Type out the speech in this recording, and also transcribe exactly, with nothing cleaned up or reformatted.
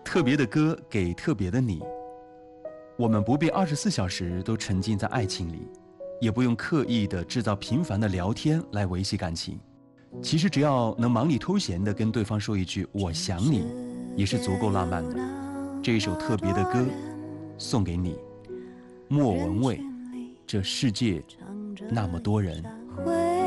特别的歌给特别的你。我们不必二十四小时都沉浸在爱情里，也不用刻意的制造频繁的聊天来维系感情。其实只要能忙里偷闲的跟对方说一句我想你，也是足够浪漫的。这一首特别的歌送给你，莫文蔚，这世界那么多人。